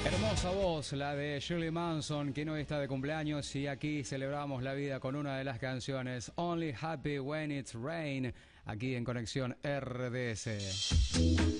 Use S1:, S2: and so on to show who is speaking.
S1: Hermosa voz, la de Shirley Manson, quien hoy está de cumpleaños, y aquí celebramos la vida con una de las canciones Only Happy When It's Rain, aquí en Conexión RDS.